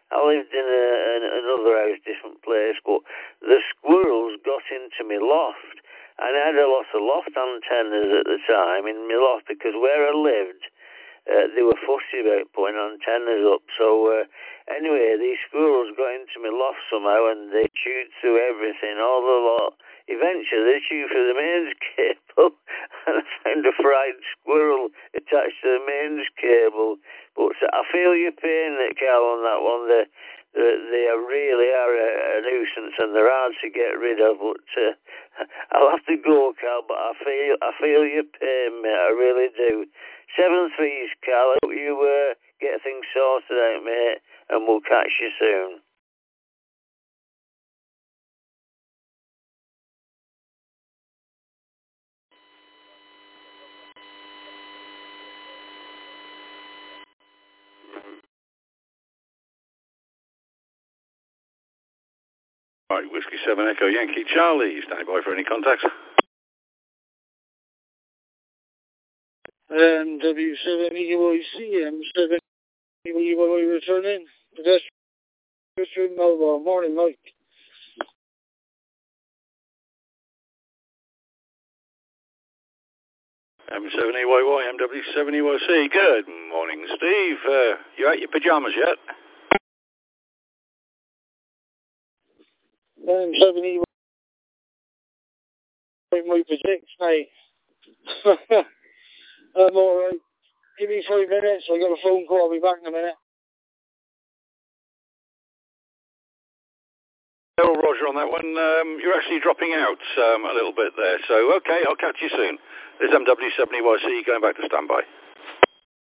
I lived in another house, different place, but the squirrels got into my loft. And I had a lot of loft antennas at the time in my loft because where I lived, they were fussy about putting antennas up. So anyway, these squirrels got into my loft somehow and they chewed through everything, all the lot. Eventually they chewed through the mains cable and I found a fried squirrel attached to the mains cable. But I feel your pain, Carl, on that one. They really are a nuisance and they're hard to get rid of. But I'll have to go, Carl. But I feel your pain, mate. I really do. 7-3s, Carl. I hope you get things sorted out, mate, and we'll catch you soon. Right, Whiskey 7 Echo Yankee Charlie, standing by for any contacts. W7 EYC, M7 EYY returning. Pedestrian mobile. Morning, Mike. M7EYY, MW7EYC. Good morning, Steve. You out your pajamas yet? M7EYY, my projects, mate. I'm alright. Give me 5 minutes, I got a phone call, I'll be back in a minute. Roger on that one. You're actually dropping out a little bit there, so okay, I'll catch you soon. There's MW7EYC going back to standby.